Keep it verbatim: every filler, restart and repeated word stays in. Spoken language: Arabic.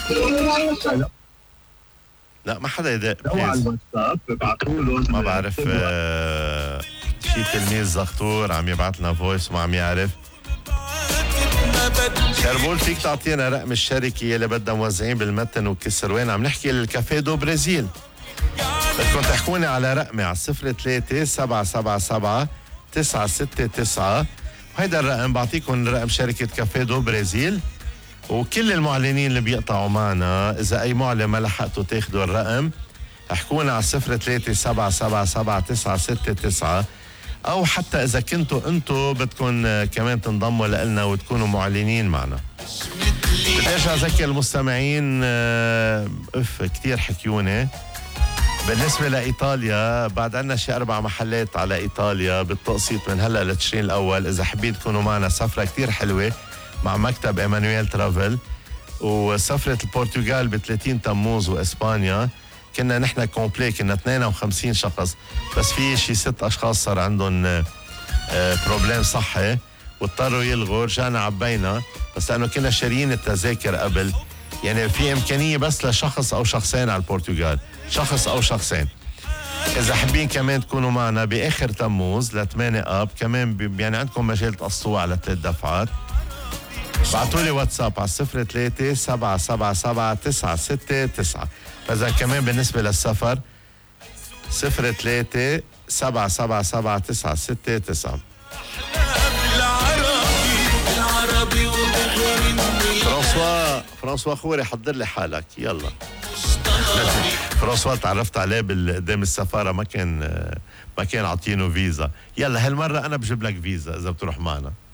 لا ما حدا يدق لو على الواتساب ببعثوا له ما بعرف. آه شي تلميذ زغطور عم يبعث لنا فويس وما عم يعرف. شربول فيك تعطينا رقم الشركة يلي بدها موزعين بالمتن وكسر؟ وين عم نحكي؟ للكافيه دو برازيل. بدكم تحكوني على رقمي على صفر ثلاثة سبعة سبعة سبعة تسعة ستة تسعة، وهيدا الرقم بعطيكم رقم شركة كافيه دو برازيل. وكل المعلنين اللي بيقطعوا معنا إذا أي معلن ما لحقتوا تاخدوا الرقم احكونا على صفر ثلاثة سبعة سبعة سبعة تسعة ستة تسعة، أو حتى إذا كنتوا أنتوا بدكم كمان تنضموا لنا وتكونوا معلنين معنا. بدي أرجع أذكر المستمعين، أف كتير حكيوني بالنسبة لإيطاليا. بعد عنا شي أربع محلات على إيطاليا بالتقسيط من هلأ لتشرين الأول. إذا حبيت تكونوا معنا سفرة كتير حلوة مع مكتب إيمانويل ترافل، وسفرة البرتغال ب ثلاثين تموز وإسبانيا كنا نحن كومبلي، كنا اثنين وخمسين شخص، بس في شي ست أشخاص صار عندهم بروبليم صحي واضطروا يلغوا. رجعنا عبينا بس لأنه كنا شاريين التذاكر قبل، يعني في إمكانية بس لشخص أو شخصين على البرتغال، شخص أو شخصين. إذا حابين كمان تكونوا معنا بآخر تموز لثمانية آب كمان، يعني عندكم مجال تقسطوا على ثلاث دفعات. بعتوا لي واتساب على صفر ثلاثة سبعة سبعة سبعة تسعة ستة تسعة. فإذا كمان بالنسبة للسفر صفر ثلاثة سبعة سبعة سبعة تسعة ستة تسعة. فرانسوا فرانسوا خوري حضر لي حالك يلا. فرانسوا تعرفت عليه قدام السفارة، ما كان ما كان عاطينه فيزا. يلا هالمرة أنا بجيب لك فيزا إذا بتروح معنا.